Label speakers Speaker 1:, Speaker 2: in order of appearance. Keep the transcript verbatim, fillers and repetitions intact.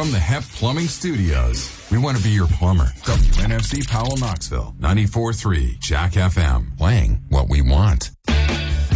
Speaker 1: From the Hep Plumbing Studios, we want to be your plumber. W N F C Powell, Knoxville, ninety-four point three Jack F M, playing what we want.